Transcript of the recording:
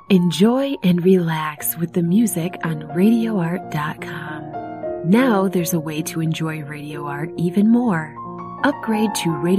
Enjoy and relax with the music on RadioArt.com. Now there's a way to enjoy Radio Art even more. Upgrade to Radio